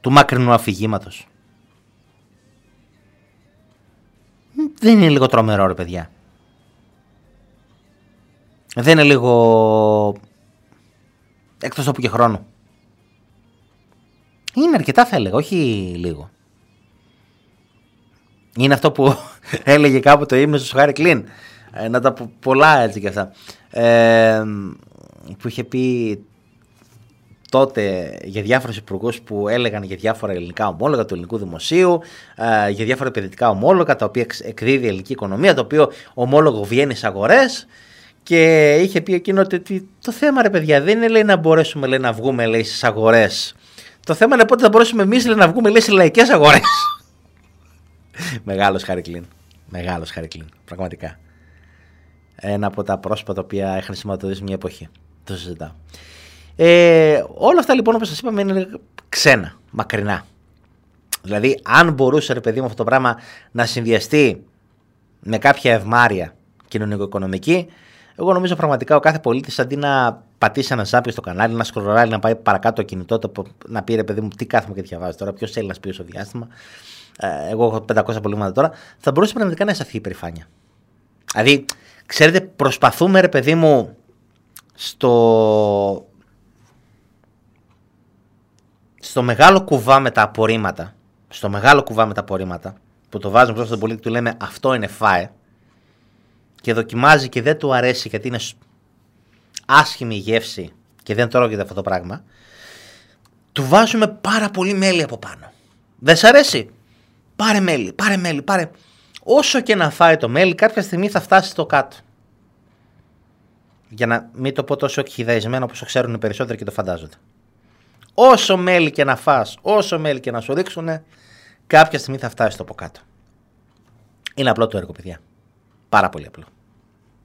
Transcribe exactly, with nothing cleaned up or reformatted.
του μακρινού αφηγήματος. Δεν είναι λίγο τρομερό, ρε παιδιά? Δεν είναι λίγο εκτός από και χρόνο? Είναι αρκετά, θα έλεγα, όχι λίγο. Είναι αυτό που έλεγε κάποτε το ύμνος του Χάρη Κλίν. Ε, να τα πω πολλά έτσι και αυτά. Ε, που είχε πει τότε για διάφορους υπουργούς που έλεγαν για διάφορα ελληνικά ομόλογα του ελληνικού δημοσίου, ε, για διάφορα επενδυτικά ομόλογα τα οποία εκδίδει η ελληνική οικονομία, το οποίο ομόλογο βγαίνει στις αγορές. Και είχε πει εκείνο ότι το θέμα, ρε παιδιά, δεν είναι, λέει, να μπορέσουμε, λέει, να βγούμε, λέει, στις αγορές. Το θέμα είναι πότε θα μπορέσουμε εμείς, λέει, να βγούμε, λέει, στις λαϊκές αγορές. Μεγάλος Χάρη Κλίν. Μεγάλος Χάρη Κλίν. Πραγματικά. Ένα από τα πρόσωπα τα οποία έχουν σηματοδοτήσει μια εποχή. Το συζητάω. Ε, όλα αυτά λοιπόν, όπως σας είπαμε, είναι ξένα, μακρινά. Δηλαδή, αν μπορούσε, ρε παιδί μου, αυτό το πράγμα να συνδυαστεί με κάποια ευμάρεια κοινωνικο-οικονομική, εγώ νομίζω πραγματικά ο κάθε πολίτης, αντί να πατήσει ένα ζάπιο στο κανάλι, να σκρολάρει, να πάει παρακάτω το κινητό του, να πει, ρε παιδί μου, τι κάθομαι και διαβάζει τώρα, ποιος θέλει να σπίσει στο διάστημα. Ε, εγώ έχω πεντακόσια απολύματα τώρα, θα μπορούσε πραγματικά να αισθανθεί υπερηφάνεια. Δηλαδή, ξέρετε, προσπαθούμε, ρε παιδί μου, στο, στο μεγάλο κουβά με τα απορρίμματα, στο μεγάλο κουβά με τα απορρίμματα, που το βάζουμε προς τον πολίτη, του λέμε αυτό είναι φάε, και δοκιμάζει και δεν του αρέσει γιατί είναι άσχημη η γεύση και δεν τρώγεται αυτό το πράγμα, του βάζουμε πάρα πολύ μέλι από πάνω. Δεν σ' αρέσει? Πάρε μέλι, πάρε μέλι, πάρε. Όσο και να φάει το μέλι, κάποια στιγμή θα φτάσει στο κάτω. Για να μην το πω τόσο εκχυδαϊσμένο όπως το ξέρουν οι περισσότεροι και το φαντάζονται. Όσο μέλι και να φας, όσο μέλι και να σου ρίξουνε, κάποια στιγμή θα φτάσει στο από κάτω. Είναι απλό το έργο, παιδιά. Πάρα πολύ απλό.